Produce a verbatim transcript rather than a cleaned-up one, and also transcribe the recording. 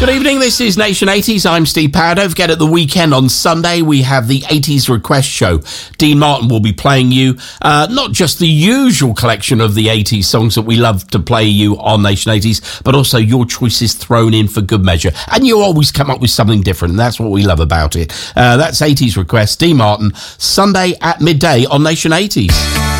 Good evening, this is Nation eighties. I'm Steve Power. Don't forget, at the weekend on Sunday, we have the eighties Request Show. Dean Martin will be playing you uh, not just the usual collection of the eighties songs that we love to play you on Nation eighties, but also your choices thrown in for good measure. And you always come up with something different, and that's what we love about it. Uh, that's eighties Request, Dean Martin, Sunday at midday on Nation eighties.